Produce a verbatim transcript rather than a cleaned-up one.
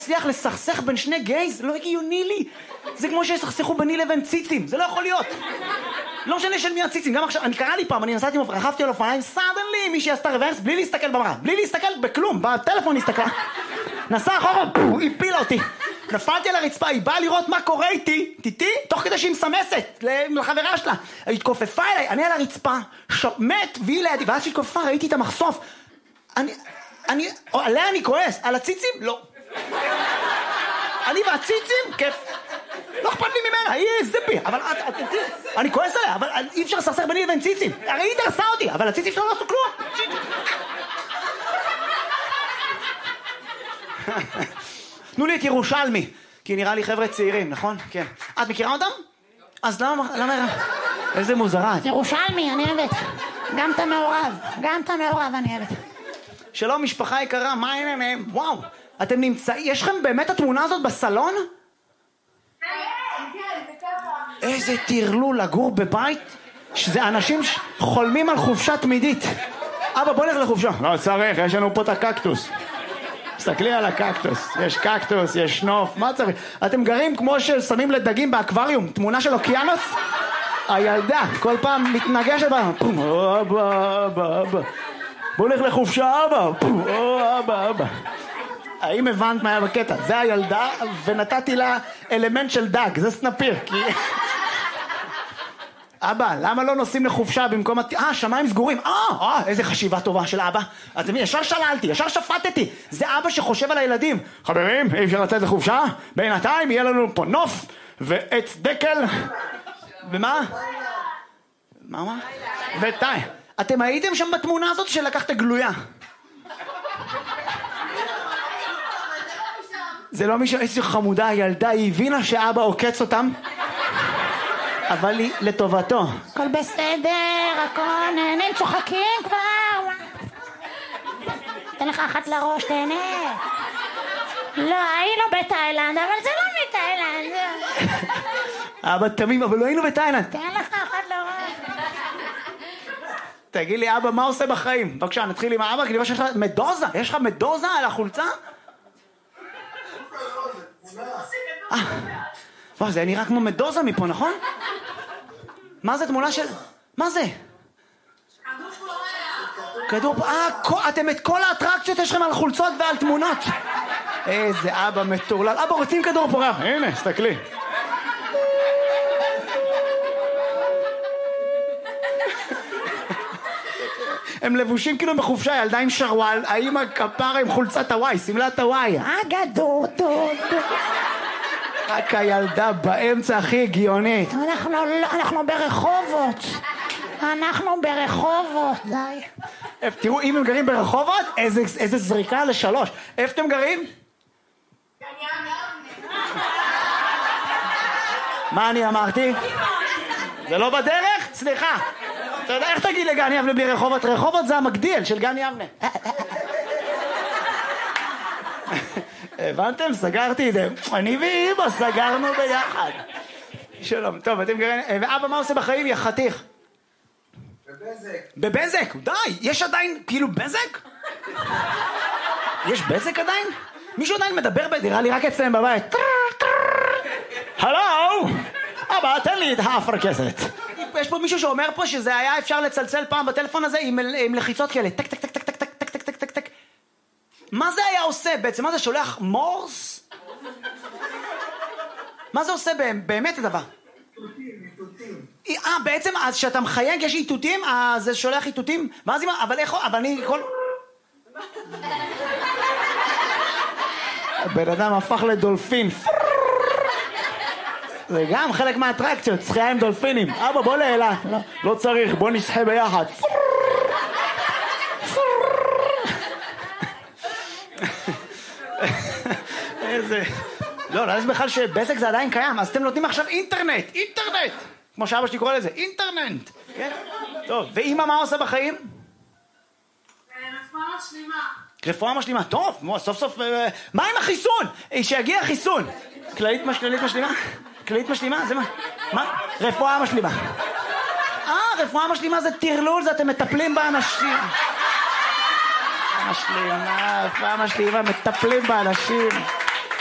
הצליח לסכסך בין שני גייז? לא הגיוני לי. זה כמו שסכסכו ביני לבין ציצים, זה לא יכול להיות. לא משנה של מי הציצים, גם עכשיו, אני קרא לי פעם, אני נסעתי, רכבתי על אופניים, סדנלי, מישהי עשתה רוורס, בלי להסתכל במראה, בלי להסתכל בכלום, בטלפון הסתכלה. נסע אחורה, הפילה אותי. נפלתי על הרצפה, היא באה לראות מה קורה איתי, איתי, תוך כדי שהיא מסמסת לחברה שלה. היא התכופפה אליי, אני על הרצפה, מת, והיא לידי, ואז שהיא התכופפה, ראיתי את המחשוף. אני, אני, עליה אני כועס, על הציצים? לא. אני והציצים? כיף. לא אכפת לי ממנה, היא זיפי, אבל אני כועס עליה, אבל אי אפשר לסכסך ביני לבין ציצים. הרי היא דרסה אותי, אבל הציצים שלנו לא עשו כלום. תנו לי את ירושלמי, כי נראה לי חבר'ה צעירים, נכון? כן. את מכירה אותם? אז למה, למה... איזה מוזרה. ירושלמי, אני אוהבת. גם אתה מעורב, גם אתה מעורב, אני אוהבת. שלום, משפחה יקרה, מה העניינים? וואו, אתם נמצאים, יש לכם באמת התמונה הזאת בסלון? איזה תרלול לגור בבית, שזה אנשים חולמים על חופשה תמידית. אבא, בוא נלך לחופשה. לא צריך, יש לנו פה את הקקטוס. תסתכלי על הקקטוס, יש קקטוס, יש נוף, מה צריך? אתם גרים כמו ששמים לדגים באקווריום, תמונה של אוקיינוס? הילדה, כל פעם מתנגשת בה, אבא, אבא, אבא. בוא נלך לחופשה, אבא, אבא, אבא. האם הבנת מה היה בקטע? זה הילדה, ונתתי לה אלמנט של דג, זה סנפיר, כי... אבא, למה לא נוסעים לחופשה במקום... אה, שמיים סגורים. אה, אה, איזה חשיבה טובה של אבא. אתם ישר שללתי, ישר שפטתי. זה אבא שחושב על הילדים. חברים, אי אפשר לצאת לחופשה? בינתיים יהיה לנו פה נוף ועץ דקל. ומה? מה, מה? וטי. אתם הייתם שם בתמונה הזאת שלקחת גלויה? זה לא מישהו, איזו חמודה הילדה, היא הבינה שאבא עוקץ אותם. אבל היא לטובתו. הכל בסדר, הכל נהנים, צוחקים כבר. תן לך אחת לראש, תהנה. לא, היינו בתאילנד, אבל זה לא מתאילנד. אבא תמים, אבל לא היינו בתאילנד. תן לך אחת לראש. תגיד לי, אבא, מה עושה בחיים? בבקשה, נתחיל עם האבא, כי אני חושב שיש לך מדוזה. יש לך מדוזה על החולצה? אה, וואו, זה נראה כמו מדוזה מפה, נכון? מה זה תמונה של... מה זה? כדור פורח. אה, אתם את כל האטרקציות יש לכם על חולצות ועל תמונות. איזה אבא מטורלל. אבא, רוצים כדור פורח? הנה, סתכלי. הם לבושים כאילו בחופשה, ילדה עם שרוואל, האמא כפרה עם חולצת הוואי, סמלת הוואי. אגדו, טוב. רק הילדה באמצע הכי הגיונית. אנחנו, אנחנו ברחובות. אנחנו ברחובות, די. תראו, אם הם גרים ברחובות, איזה, איזה זריקה לשלוש. איפה אתם גרים? מה אני אמרתי? זה לא בדרך? סליחה. אתה יודע, איך תגיד לגן יבנה בלי רחובות? רחובות זה המגדיל של גן יבנה. הבנתם? סגרתי את זה. אני ואמא סגרנו ביחד. שלום. טוב, אתם גרים... ואבא, מה עושה בחיים? יא חתיך. בבזק. בבזק? די. יש עדיין כאילו בזק? יש בזק עדיין? מישהו עדיין מדבר בדירה לי רק אצלם בבית. הלו! אבא, תן לי את האפרכסת. יש פה מישהו שאומר פה שזה היה אפשר לצלצל פעם בטלפון הזה עם, עם לחיצות כאלה. טק, טק, טק, טק, טק, טק, טק, טק, טק, טק, טק. מה זה היה עושה בעצם? מה זה שולח מורס? מה זה עושה באמת הדבר? איתותים, איתותים. אה, בעצם, אז שאתה מחייג, יש איתותים? אז זה שולח איתותים? ואז אם... אבל איך... אבל אני כל... הבן אדם הפך לדולפין. זה גם חלק מהאטרקציות, שחייה עם דולפינים. אבא, בוא לאלה. לא, לא צריך, בוא נשחה ביחד. איזה... לא, לא, יש בכלל שבזק זה עדיין קיים, אז אתם נותנים עכשיו אינטרנט, אינטרנט! כמו שאבא שלי קורא לזה, אינטרנט! כן? טוב, ואמא מה עושה בחיים? רפואה משלימה. רפואה משלימה, טוב, סוף סוף... מה עם החיסון? שיגיע החיסון! כללית משלימה? כללית משלימה? זה מה? מה? רפואה משלימה. אה, רפואה משלימה זה טרלול, זה אתם מטפלים באנשים. משלימה, רפואה משלימה, מטפלים באנשים.